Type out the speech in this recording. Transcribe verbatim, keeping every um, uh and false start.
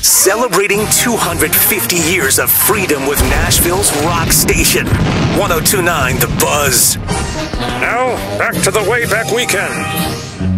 Celebrating two hundred fifty years of freedom with Nashville's rock station. one oh two point nine The Buzz. Now, back to the Wayback Weekend.